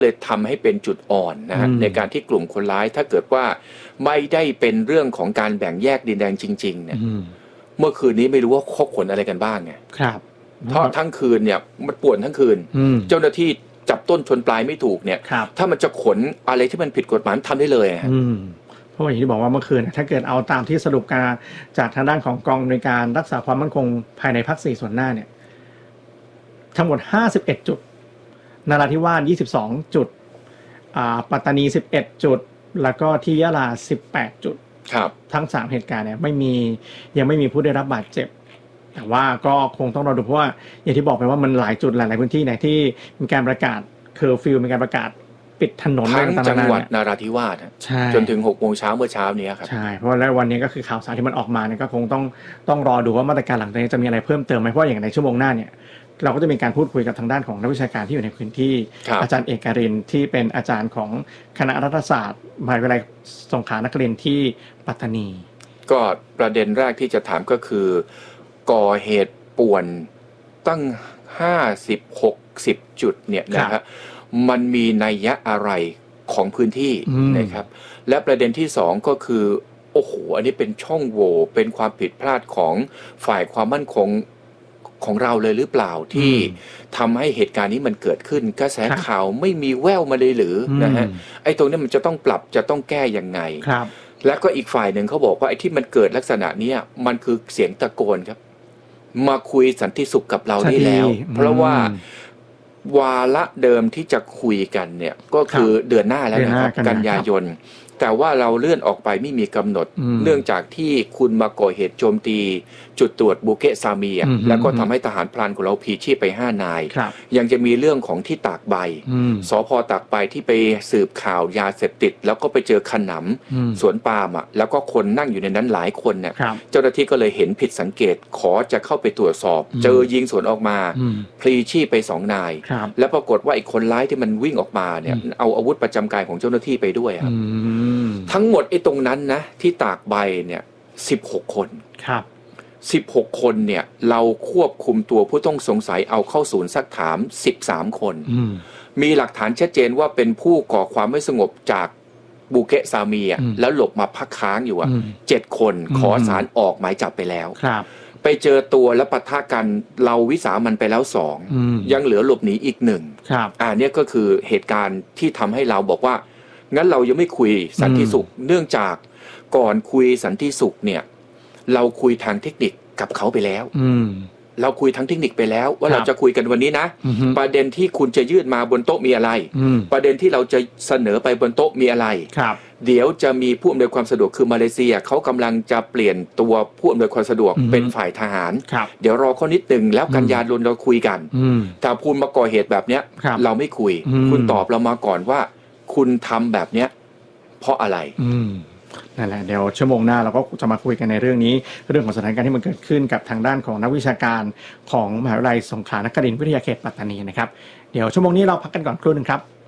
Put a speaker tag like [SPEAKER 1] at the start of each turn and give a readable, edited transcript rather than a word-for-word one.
[SPEAKER 1] เลยทำให้เป็นจุดอ่อนนะฮะในการที่กลุ่มคนร้ายถ้าเกิดว่าไม่ได้เป็นเรื่องของการแบ่งแยกดินแดนจริงๆเนี่ยเมื่อคืนนี้ไม่รู้ว่าเขาขนอะไรกันบ้างไง
[SPEAKER 2] ครับ
[SPEAKER 1] เพราะทั้งคืนเนี่ยมันป่วนทั้งคืนเจ้าหน้าที่จับต้นชนปลายไม่ถูกเนี่ยถ้ามันจะขนอะไรที่มันผิดกฎหมายทำได้เลย
[SPEAKER 2] เพราะอย่างที่บอกว่าเมื่อคืนถ้าเกิดเอาตามที่สรุปการจากทางด้านของกองอำนวยการรักษาความมั่นคงภายในภาค4ส่วนหน้าเนี่ยทั้งหมด51จุดนราธิวาส22จุดปัตตานี11จุดแล้วก็ที่ยะลา18จุด
[SPEAKER 1] ครับ
[SPEAKER 2] ทั้ง3เหตุการณ์เนี่ยยังไม่มีผู้ได้รับบาดเจ็บแต่ว่าก็คงต้องรอดูเพราะว่าอย่างที่บอกไปว่ามันหลายจุดหลายพื้นที่ไหนที่มีการประกาศเคอร์ฟิวมีการประกาศปิดถนน
[SPEAKER 1] ทั้งจังหวัดนราธิวาสจนถึง 6:00 น.เมื่อเช้านี้ครับ
[SPEAKER 2] ใช่เพราะแล้ววันนี้ก็คือข่าวสารที่มันออกมาเนี่ยก็คงต้องรอดูว่ามาตรการหลังจากนี้จะมีอะไรเพิ่มเติมไหมเพราะอย่างในชั่วโมงหน้าเนี่ยเราก็จะมีการพูดคุยกับทางด้านของนักวิชาการที่อยู่ในพื้นที่อาจารย์เอกรินทร์ที่เป็นอาจารย์ของคณะรัฐศาสตร์มหาวิทยาลัยสงขลานครินทร์ที่ปัตตานี
[SPEAKER 1] ก็ประเด็นแรกที่จะถามก็คือก่อเหตุป่วนตั้ง50-60จุดเนี่ยนะครับมันมีนัยยะอะไรของพื้นที่นะครับและประเด็นที่2ก็คือโอ้โหอันนี้เป็นช่องโหว่เป็นความผิดพลาดของฝ่ายความมั่นคงของเราเลยหรือเปล่าที่ทำให้เหตุการณ์นี้มันเกิดขึ้นกระแสข่าวไม่มีแววมาเลยหรือนะฮะไอ้ตรงนี้มันจะต้องปรับจะต้องแก้ยังไงแล้วก็อีกฝ่ายหนึ่งเขาบอกว่าไอ้ที่มันเกิดลักษณะนี้มันคือเสียงตะโกนครับมาคุยสันติสุขกับเราได้แล้วเพราะว่าวาระเดิมที่จะคุยกันเนี่ยก็คือเดือนหน้าแล้วนะครับกันยายนแต่ว่าเราเลื่อนออกไปไม่มีกำหนดเนื่องจากที่คุณมาก่อเหตุโจมตีจุดตรวจบูเกะซามีแล้วก็ทำให้ทหารพรานของเราพลีชีพไป5นายยังจะมีเรื่องของที่ตากใบสพ.ตากใบที่ไปสืบข่าวยาเสพติดแล้วก็ไปเจอขนำสวนปาล์มแล้วก็คนนั่งอยู่ในนั้นหลายคนเนี่ยเจ้าหน้าที่ก็เลยเห็นผิดสังเกตขอจะเข้าไปตรวจสอบเจอยิงสวนออกมาพลีชีพไป2นายแล้วปรากฏว่าไอ้คนร้ายที่มันวิ่งออกมาเนี่ยเอาอาวุธประจำกายของเจ้าหน้าที่ไปด้วยครับทั้งหมดไอ้ตรงนั้นนะที่ตากใบเนี่ย16คน
[SPEAKER 2] ครับ
[SPEAKER 1] 16คนเนี่ยเราควบคุมตัวผู้ต้องสงสัยเอาเข้าศูนย์ซักถาม13คนมีหลักฐานชัดเจนว่าเป็นผู้ก่อความไม่สงบจากบูเกะซามีแล้วหลบมาพักค้างอยู่7คนขอศาลออกหมายจับไปแล้วไปเจอตัวและปะทะกันเราวิสามันไปแล้ว2ยังเหลือหลบหนีอีก1เนี่ยก็คือเหตุการณ์ที่ทำให้เราบอกว่างั้นเรายังไม่คุยสันติสุขเนื่องจากก่อนคุยสันติสุขเนี่ยเราคุยทางเทคนิคกับเขาไปแล้วเราคุยทางเทคนิคไปแล้วว่าเราจะคุยกันวันนี้นะประเด็นที่คุณจะยื่นมาบนโต๊ะมีอะไรประเด็นที่เราจะเสนอไปบนโต๊ะมีอะไรเดี๋ยวจะมีผู้อำนวยความสะดวกคือมาเลเซียเขากำลังจะเปลี่ยนตัวผู้อำนวยความสะดวกเป็นฝ่ายทหารเดี๋ยวรอเขานิดนึงแล้วกันยายนเราคุยกันแต่คุณมาก่อเหตุแบบเนี้ยเราไม่คุยคุณตอบเรามาก่อนว่าคุณทำแบบเนี้ยเพราะอะไร
[SPEAKER 2] นั่นแหละเดี๋ยวชั่วโมงหน้าเราก็จะมาคุยกันในเรื่องนี้เรื่องของสถานการณ์ที่มันเกิดขึ้นกับทางด้านของนักวิชาการของมหาวิทยาลัยสงขลานครินทร์วิทยาเขตปัตตานีนะครับเดี๋ยวชั่วโมงนี้เราพักกันก่อนครู่นึงครับ